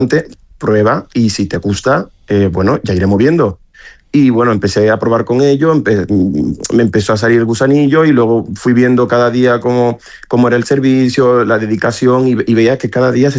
prueba y si te gusta, bueno, ya iremos viendo. Y bueno, empecé a probar con ello, me empezó a salir el gusanillo y luego fui viendo cada día cómo era el servicio, la dedicación y veía que cada día se